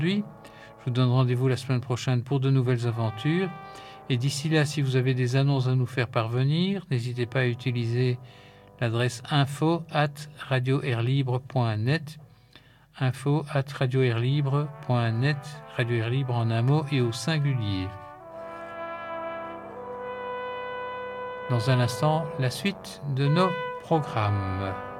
Je vous donne rendez-vous la semaine prochaine pour de nouvelles aventures. Et d'ici là, si vous avez des annonces à nous faire parvenir, n'hésitez pas à utiliser l'adresse info@radioairlibre.net, info@radioairlibre.net, Radio Air Libre en un mot et au singulier. Dans un instant, la suite de nos programmes.